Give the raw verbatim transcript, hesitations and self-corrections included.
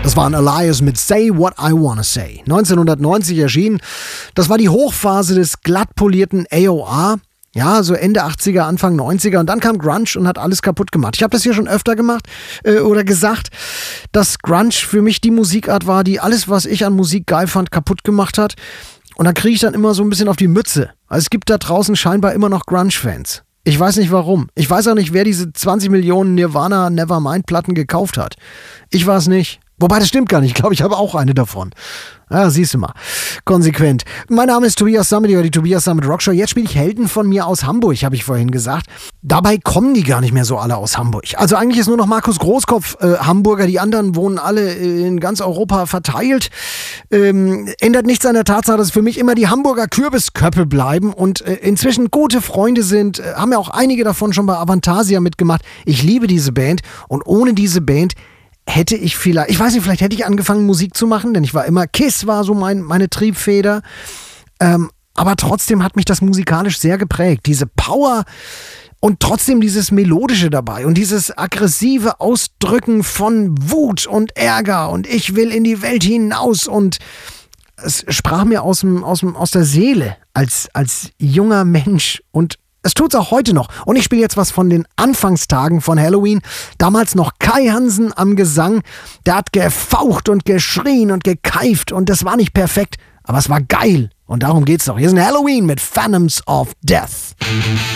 Das waren Elias mit Say What I Wanna Say. neunzehnhundertneunzig erschienen. Das war die Hochphase des glattpolierten A O R. Ja, so Ende achtziger, Anfang neunziger. Und dann kam Grunge und hat alles kaputt gemacht. Ich habe das hier schon öfter gemacht äh, oder gesagt, dass Grunge für mich die Musikart war, die alles, was ich an Musik geil fand, kaputt gemacht hat. Und dann kriege ich dann immer so ein bisschen auf die Mütze. Also es gibt da draußen scheinbar immer noch Grunge-Fans. Ich weiß nicht warum. Ich weiß auch nicht, wer diese zwanzig Millionen Nirvana Nevermind-Platten gekauft hat. Ich war es nicht. Wobei, das stimmt gar nicht. Ich glaube, ich habe auch eine davon. Ja, siehst du mal. Konsequent. Mein Name ist Tobias Sammet, die Tobias Sammet Rockshow. Jetzt spiele ich Helden von mir aus Hamburg, habe ich vorhin gesagt. Dabei kommen die gar nicht mehr so alle aus Hamburg. Also eigentlich ist nur noch Markus Großkopf äh, Hamburger. Die anderen wohnen alle in ganz Europa verteilt. Ähm, ändert nichts an der Tatsache, dass für mich immer die Hamburger Kürbisköppe bleiben und äh, inzwischen gute Freunde sind. Äh, haben ja auch einige davon schon bei Avantasia mitgemacht. Ich liebe diese Band und ohne diese Band hätte ich vielleicht, ich weiß nicht, vielleicht hätte ich angefangen Musik zu machen, denn ich war immer, Kiss war so mein, meine Triebfeder, ähm, aber trotzdem hat mich das musikalisch sehr geprägt, diese Power und trotzdem dieses Melodische dabei und dieses aggressive Ausdrücken von Wut und Ärger und ich will in die Welt hinaus und es sprach mir aus dem, aus dem, aus der Seele als, als junger Mensch und es tut's auch heute noch. Und ich spiele jetzt was von den Anfangstagen von Halloween. Damals noch Kai Hansen am Gesang. Der hat gefaucht und geschrien und gekeift. Und das war nicht perfekt, aber es war geil. Und darum geht's doch. Hier ist ein Halloween mit Phantoms of Death.